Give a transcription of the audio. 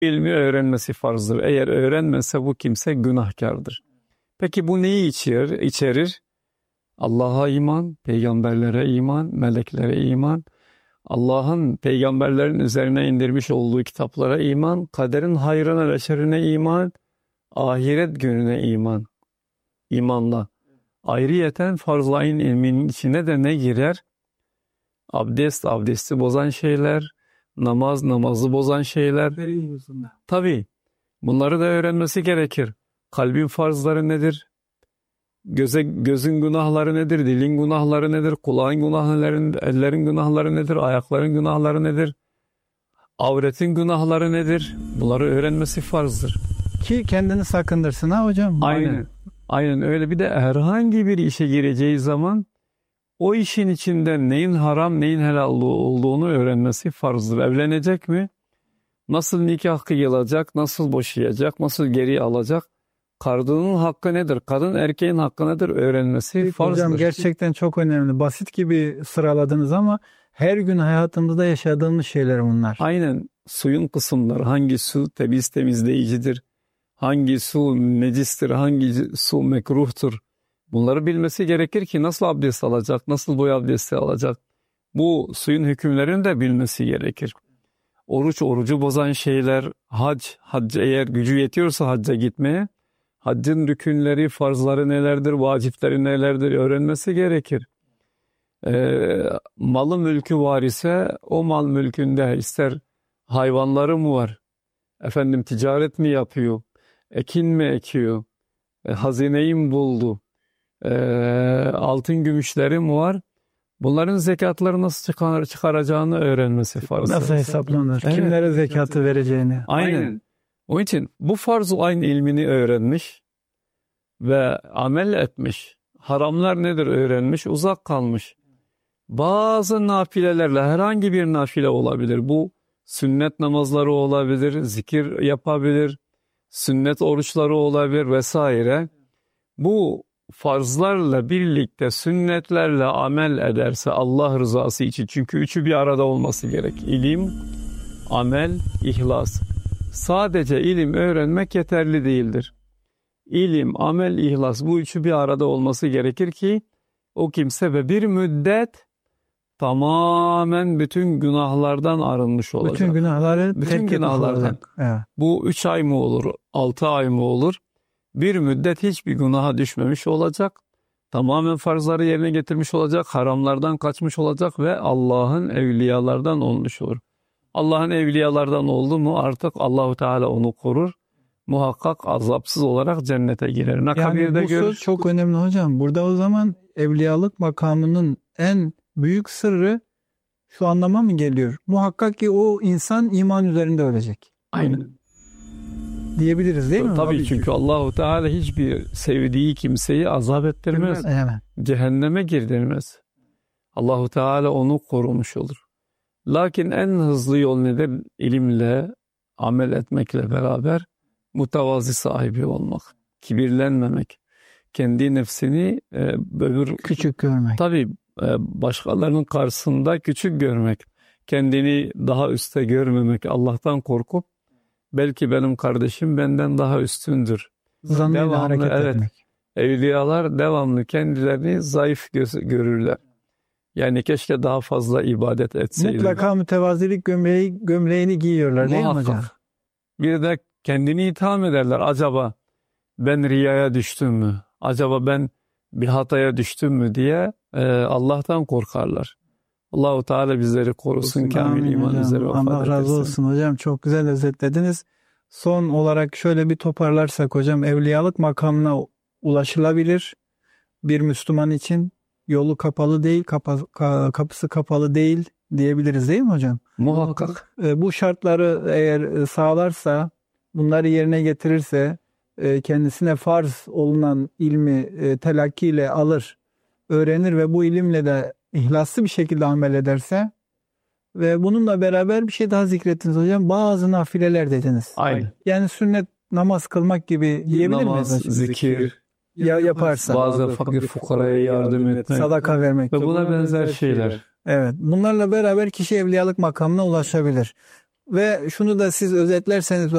ilmi öğrenmesi farzdır. Eğer öğrenmezse bu kimse günahkardır. Peki bu neyi içerir? Allah'a iman, peygamberlere iman, meleklere iman, Allah'ın peygamberlerin üzerine indirmiş olduğu kitaplara iman, kaderin hayrına ve şerrine iman, ahiret gününe iman. İmanla. Ayrıyeten farz-ı ayn ilminin içine de ne girer? Abdest, abdesti bozan şeyler, namaz, namazı bozan şeyler. Tabii bunları da öğrenmesi gerekir. Kalbin farzları nedir? Gözün günahları nedir? Dilin günahları nedir? Kulağın günahları nedir? Ellerin günahları nedir? Ayakların günahları nedir? Avretin günahları nedir? Bunları öğrenmesi farzdır. Ki kendini sakındırsın ha hocam. Aynen. Aynen öyle. Bir de herhangi bir işe gireceği zaman o işin içinde neyin haram, neyin helal olduğunu öğrenmesi farzdır. Evlenecek mi? Nasıl nikah kıyılacak? Nasıl boşayacak? Nasıl geri alacak? Kadının hakkı nedir? Kadın erkeğin hakkı nedir? Öğrenmesi farzdır. Hocam gerçekten çok önemli. Basit gibi sıraladınız ama her gün hayatımızda yaşadığımız şeyler bunlar. Aynen. Suyun kısımları. Hangi su temizleyicidir? Hangi su necistir? Hangi su mekruhtur? Bunları bilmesi gerekir ki nasıl abdest alacak? Nasıl boy abdesti alacak? Bu suyun hükümlerini de bilmesi gerekir. Orucu bozan şeyler, hac eğer gücü yetiyorsa hacca gitmeye, haccın rükünleri, farzları nelerdir, vacipleri nelerdir öğrenmesi gerekir. Malı mülkü var ise o mal mülkünde ister hayvanları mı var, ticaret mi yapıyor, ekin mi ekiyor, hazineyi mi buldu, altın gümüşleri mi var? Bunların zekatları nasıl çıkaracağını öğrenmesi farzdır. Nasıl hesaplanır? Evet. Kimlere zekatı vereceğini. Aynen. Onun için bu farz-ı ayn ilmini öğrenmiş ve amel etmiş. Haramlar nedir öğrenmiş, uzak kalmış. Bazı nafilelerle herhangi bir nafile olabilir. Bu sünnet namazları olabilir, zikir yapabilir, sünnet oruçları olabilir vesaire. Bu farzlarla birlikte sünnetlerle amel ederse Allah rızası için, çünkü üçü bir arada olması gerek. İlim, amel, ihlas. Sadece ilim öğrenmek yeterli değildir. İlim, amel, ihlas, bu üçü bir arada olması gerekir ki o kimse ve bir müddet tamamen bütün günahlardan arınmış olacak. Bütün günahlardan. Evet. Bu 3 ay mı olur, 6 ay mı olur? Bir müddet hiçbir günaha düşmemiş olacak. Tamamen farzları yerine getirmiş olacak. Haramlardan kaçmış olacak ve Allah'ın evliyalardan olmuş olur. Allah'ın evliyalardan oldu mu artık Allahu Teala onu korur. Muhakkak azapsız olarak cennete girer. Yani bu söz çok önemli hocam. Burada o zaman evliyalık makamının en büyük sırrı şu anlama mı geliyor? Muhakkak ki o insan iman üzerinde ölecek. Aynen. Diyebiliriz değil mi? Tabii çünkü Allahu Teala hiçbir sevdiği kimseyi azap ettirmez. Evet. Cehenneme girdirmez. Allahu Teala onu korumuş olur. Lakin en hızlı yol nedir? İlimle, amel etmekle beraber mütevazi sahibi olmak, kibirlenmemek, kendi nefsini küçük görmek. Tabii başkalarının karşısında küçük görmek, kendini daha üstte görmemek, Allah'tan korkup belki benim kardeşim benden daha üstündür. Zannıyla hareket etmek. Evliyalar devamlı kendilerini zayıf görürler. Yani keşke daha fazla ibadet etseydim. Mutlaka mütevazilik gömleğini giyiyorlar değil mi hocam? Bir de kendini itham ederler. Acaba ben riyaya düştüm mü? Acaba ben bir hataya düştüm mü diye Allah'tan korkarlar. Allahu Teala bizleri korusun, kamil iman üzere vefat Allah razı olsun hocam. Çok güzel özetlediniz. Son olarak şöyle bir toparlarsak hocam, evliyalık makamına ulaşılabilir bir Müslüman için. Yolu kapalı değil, kapısı kapalı değil diyebiliriz değil mi hocam? Muhakkak. Bu şartları eğer sağlarsa, bunları yerine getirirse, kendisine farz olunan ilmi telakkiyle alır, öğrenir ve bu ilimle de ihlaslı bir şekilde amel ederse ve bununla beraber bir şey daha zikrettiniz hocam. Bazı nafileler dediniz. Aynen. Yani sünnet namaz kılmak gibi diyebilir miyiz? Zikir. Ya yaparsa. Bazı fakir fukaraya yardım etmek. Sadaka vermek. Ve buna benzer şeyler. Evet. Bunlarla beraber kişi evliyalık makamına ulaşabilir. Ve şunu da siz özetlerseniz